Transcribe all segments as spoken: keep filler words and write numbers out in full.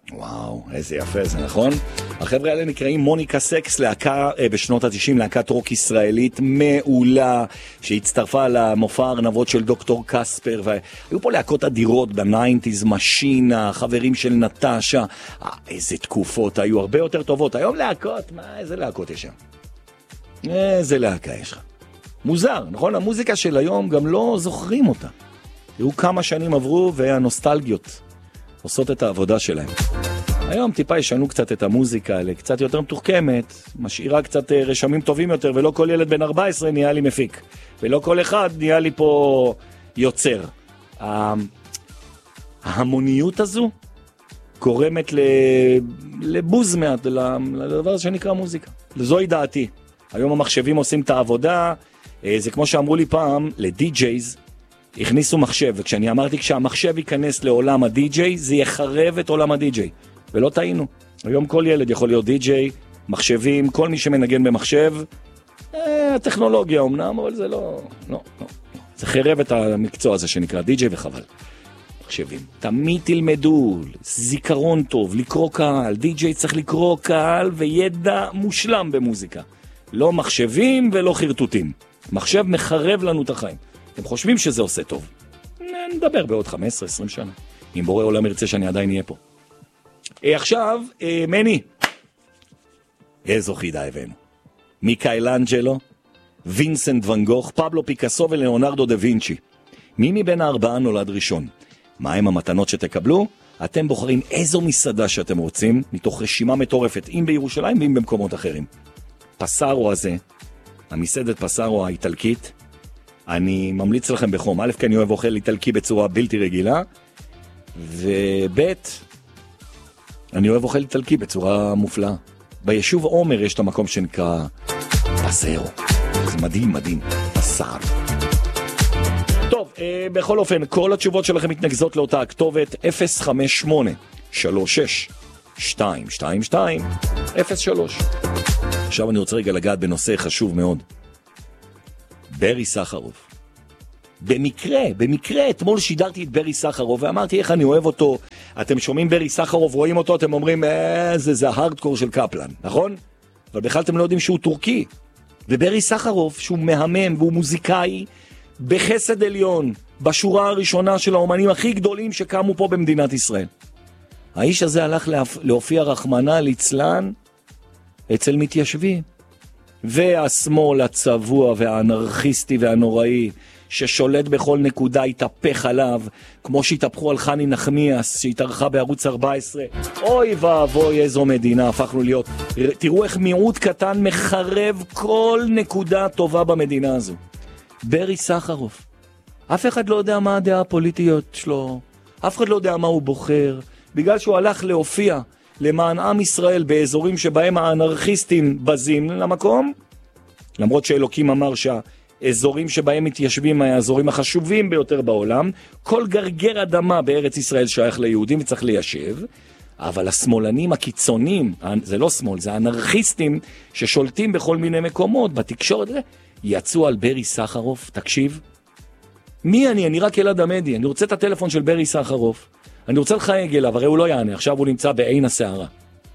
וואו, איזה יפה זה, נכון? החבר'ה האלה נקראים מוניקה סקס, להקה בשנות ה-תשעים, להקת רוק ישראלית מעולה, שהצטרפה למופע הארנבות של דוקטור קספר, והיו פה להקות אדירות בניינטיז, משינה, חברים של נטשה, אה, איזה תקופות היו הרבה יותר טובות. היום להקות, מה, איזה להקות יש שם? איזה להקה יש לך? מוזר, נכון? המוזיקה של היום גם לא זוכרים אותה. תראו כמה שנים עברו והנוסטלגיות עושות את העבודה שלהם. היום טיפה ישנו קצת את המוזיקה, קצת יותר מתוחכמת, משאירה קצת רשמים טובים יותר, ולא כל ילד בן ארבע עשרה נהיה לי מפיק, ולא כל אחד נהיה לי פה יוצר. ההמוניות הזו גורמת לבוז מעט, לדבר שנקרא מוזיקה. זוהי דעתי. היום המחשבים עושים את העבודה, זה כמו שאמרו לי פעם, לדי-ג'ייז, הכניסו מחשב, וכשאני אמרתי כשהמחשב ייכנס לעולם הדי-ג'יי, זה יחרב את עולם הדי-ג'יי. ולא טעינו. היום כל ילד יכול להיות די-ג'יי, מחשבים, כל מי שמנגן במחשב, אה, הטכנולוגיה אומנם, אבל זה לא, לא, לא. זה חרב את המקצוע הזה שנקרא די-ג'יי וחבל. מחשבים. תמיד תלמדו, זיכרון טוב, לקרוא קהל, די-ג'יי צריך לקרוא קהל וידע מושלם במוזיקה. לא מחשבים ולא חרטוטים. מחשב מחרב לנו את החיים. אתם חושבים שזה עושה טוב? נדבר בעוד חמש עשרה עשרים שנה. אם בורא עולם ירצה שאני עדיין אהיה פה. אה, עכשיו, אה, מני. איזו חידה הבאנו. מיכאלנג'לו, וינסנט ון גוך, פבלו פיקאסו ולאונרדו דה וינצ'י. מי מבין הארבעה נולד ראשון? מהם המתנות שתקבלו? אתם בוחרים איזו מסעדה שאתם רוצים, מתוך רשימה מטורפת, אם בירושלים ואם במקומות אחרים. פסארו הזה, המסעדת פסארו האיטלקית, אני ממליץ לכם בחום. א', כי אני אוהב אוכל איטלקי בצורה בלתי רגילה, וב', אני אוהב אוכל איטלקי בצורה מופלאה. ביישוב עומר יש את המקום שנקרא פסארו. זה מדהים, מדהים. פסארו. טוב, אה, בכל אופן, כל התשובות שלכם מתנגזות לאותה הכתובת אפס חמש שמונה שלוש שש שתיים שתיים שתיים אפס שלוש. עכשיו אני רוצה רגע לגעת בנושא חשוב מאוד. ברי סחרוף. במקרה, במקרה, אתמול שידרתי את ברי סחרוף ואמרתי איך אני אוהב אותו. אתם שומעים ברי סחרוף, רואים אותו, אתם אומרים, אה, זה, זה ההרדקור של קפלן, נכון? אבל בכלל אתם לא יודעים שהוא טורקי. וברי סחרוף, שהוא מהמם והוא מוזיקאי, בחסד עליון, בשורה הראשונה של האומנים הכי גדולים שקמו פה במדינת ישראל. האיש הזה הלך להופיע רחמנה ליצלן אצל מתיישבים. והשמאל הצבוע והאנרכיסטי והנוראי ששולט בכל נקודה התהפך עליו, כמו שהתהפכו על חני נחמיאס שהתארחה בערוץ ארבע עשרה. אוי ואבוי איזו מדינה הפכנו להיות. תראו איך מיעוט קטן מחרב כל נקודה טובה במדינה הזו. ברי סחרוף, אף אחד לא יודע מה הדעה הפוליטיות שלו, אף אחד לא יודע מה הוא בוחר, בגלל שהוא הלך להופיע למען עם ישראל באזורים שבהם האנרכיסטים בזים למקום, למרות שאלוקים אמר שהאזורים שבהם מתיישבים האזורים החשובים ביותר בעולם, כל גרגר אדמה בארץ ישראל שייך ליהודים וצריך ליישב, אבל השמאלנים הקיצונים, זה לא שמאל, זה האנרכיסטים ששולטים בכל מיני מקומות, בתקשורת, יצאו על ברי סחרוף. תקשיב, מי אני? אני רק ילד המדי, אני רוצה את הטלפון של ברי סחרוף, אני רוצה לחייג אליו, הרי הוא לא יענה, עכשיו הוא נמצא בעין הסערה.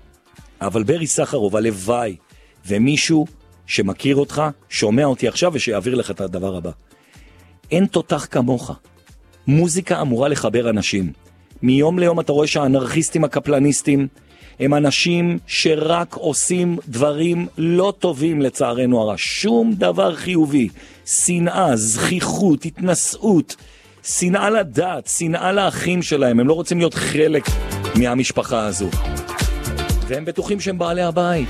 אבל ברי סחרוף, הלוואי, ומישהו שמכיר אותך, שומע אותי עכשיו ושיעביר לך את הדבר הבא. אין תותח כמוך. מוזיקה אמורה לחבר אנשים. מיום ליום אתה רואה שהאנרכיסטים הקפלניסטים הם אנשים שרק עושים דברים לא טובים לצערנו הרע. שום דבר חיובי. שנאה, זכיחות, התנשאות, שנאה לדת, שנאה לאחים שלהם. הם לא רוצים להיות חלק מהמשפחה הזו. והם בטוחים שהם בעלי הבית.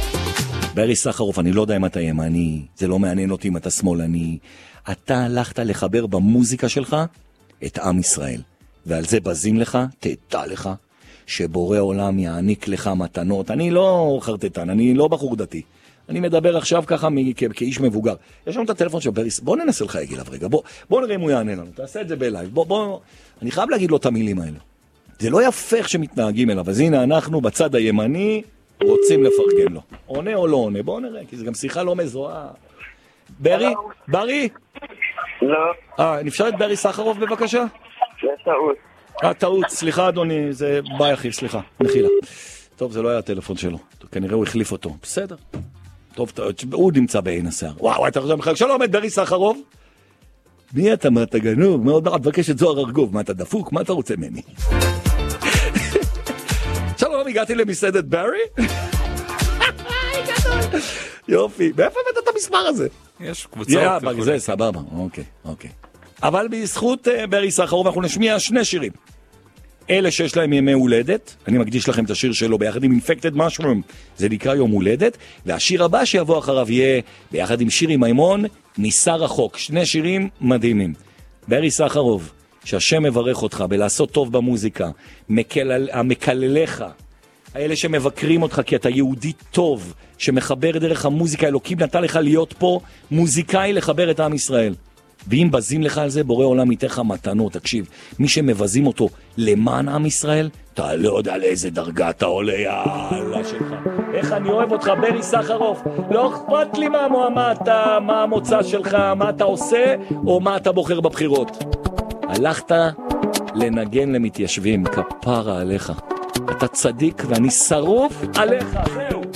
ברי סחרוף, אני לא יודע אם אתה ימני, זה לא מעניין אותי אם אתה שמאלני. אתה הלכת לחבר במוזיקה שלך את עם ישראל. ועל זה בזים לך, תדע לך, שבורא עולם יעניק לך מתנות. אני לא חרטטן, אני לא בחור דתי. אני מדבר עכשיו ככה כ- כאיש מבוגר. יש לנו את הטלפון של ברי, בוא ננסה לך אגיל רגע, בוא, בוא נראה אם הוא יענה לנו, תעשה את זה בלייב, בוא, בוא, אני חייב להגיד לו את המילים האלה. זה לא יפה איך שמתנהגים אליו, אז הנה אנחנו בצד הימני רוצים לפרגן לו. עונה או לא עונה, בוא נראה, כי זה גם שיחה לא מזוהה. ברי, ברי? לא. אה, נפשר את ברי סחרוף בבקשה? זה טעות. אה, טעות, סליחה אדוני, זה ביי אחי, סליחה, מחילה. טוב, זה לא היה הטלפון שלו, כנראה הוא החליף אותו. בסדר. טוב, הוא נמצא בעין השיער. וואו, אתה חושב לך, שלום, את ברי סחרוב? מי אתה, מה אתה גנוב? מה עוד מעט מבקש את זוהר ארגוב? מה אתה דפוק? מה אתה רוצה ממני? שלום, הגעתי למסעדת ברי? יופי, מאיפה הבאת את המספר הזה? יש קבוצות. זה סבבה, אוקיי, אוקיי. אבל בזכות ברי סחרוב אנחנו נשמיע שני שירים. אלה שיש להם ימי הולדת, אני מקדיש לכם את השיר שלו ביחד עם Infected Mushroom, זה נקרא יום הולדת, והשיר הבא שיבוא אחריו יהיה ביחד עם שירי מימון, ניסה רחוק, שני שירים מדהימים. ברי סחרוב, שהשם מברך אותך בלעשות טוב במוזיקה, מקלל, המקלליך, האלה שמבקרים אותך כי אתה יהודי טוב, שמחבר דרך המוזיקה, אלוקים נתן לך להיות פה מוזיקאי לחבר את עם ישראל. ואם בזים לך על זה, בורא עולם ייתן לך מתנות. תקשיב, מי שמבזים אותו למען עם ישראל, אתה לא יודע לאיזה דרגה אתה עולה, יאללה שלך. איך אני אוהב אותך, ברי סחרוף. לא אכפת לי מה מועמד, מה המוצא שלך, מה אתה עושה, או מה אתה בוחר בבחירות. הלכת לנגן למתיישבים, כפרה עליך. אתה צדיק ואני שרוף עליך, זהו.